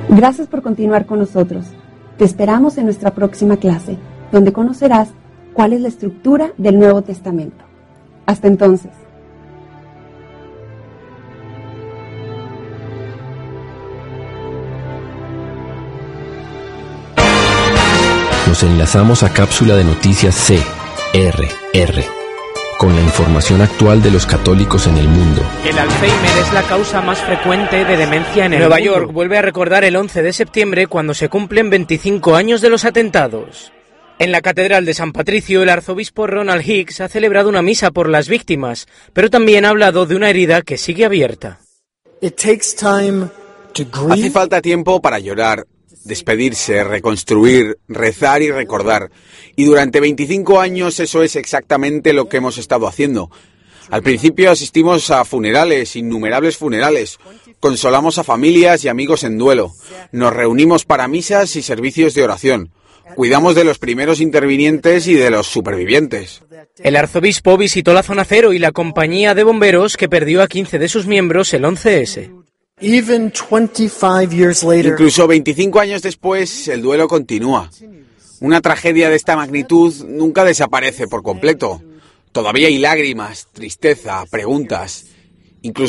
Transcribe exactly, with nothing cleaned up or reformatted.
Gracias por continuar con nosotros. Te esperamos en nuestra próxima clase, donde conocerás cuál es la estructura del Nuevo Testamento. Hasta entonces. Nos enlazamos a Cápsula de Noticias C R R, con la información actual de los católicos en el mundo. El Alzheimer es la causa más frecuente de demencia en el Nueva mundo. York vuelve a recordar el once de septiembre cuando se cumplen veinticinco años de los atentados. En la Catedral de San Patricio, el arzobispo Ronald Hicks ha celebrado una misa por las víctimas, pero también ha hablado de una herida que sigue abierta. Hace falta tiempo para llorar, despedirse, reconstruir, rezar y recordar. Y durante veinticinco años eso es exactamente lo que hemos estado haciendo. Al principio asistimos a funerales, innumerables funerales. Consolamos a familias y amigos en duelo. Nos reunimos para misas y servicios de oración. Cuidamos de los primeros intervinientes y de los supervivientes. El arzobispo visitó la zona cero y la compañía de bomberos que perdió a quince de sus miembros el once ese. Incluso veinticinco años después, el duelo continúa. Una tragedia de esta magnitud nunca desaparece por completo. Todavía hay lágrimas, tristeza, preguntas.